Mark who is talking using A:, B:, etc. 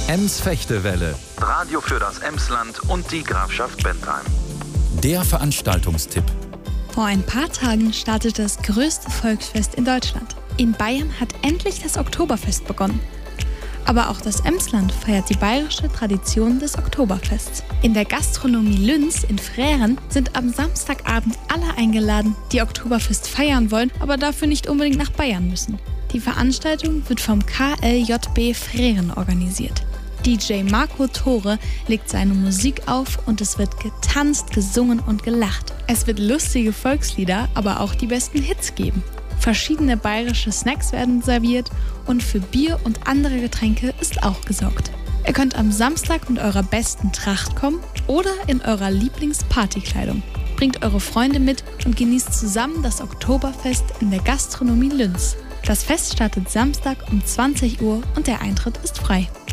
A: Ems-Fechtewelle,
B: Radio für das Emsland und die Grafschaft Bentheim.
A: der Veranstaltungstipp.
C: Vor ein paar Tagen startete das größte Volksfest in Deutschland. In Bayern hat endlich das Oktoberfest begonnen. Aber auch das Emsland feiert die bayerische Tradition des Oktoberfests. In der Gastronomie Lünz in Freren sind am Samstagabend alle eingeladen, die Oktoberfest feiern wollen, aber dafür nicht unbedingt nach Bayern müssen. Die Veranstaltung wird vom KLJB Freren organisiert. DJ Marco Tore legt seine Musik auf und es wird getanzt, gesungen und gelacht. Es wird lustige Volkslieder, aber auch die besten Hits geben. Verschiedene bayerische Snacks werden serviert und für Bier und andere Getränke ist auch gesorgt. Ihr könnt am Samstag mit eurer besten Tracht kommen oder in eurer Lieblingspartykleidung. Bringt eure Freunde mit und genießt zusammen das Oktoberfest in der Gastronomie Lünz. Das Fest startet Samstag um 20 Uhr und der Eintritt ist frei.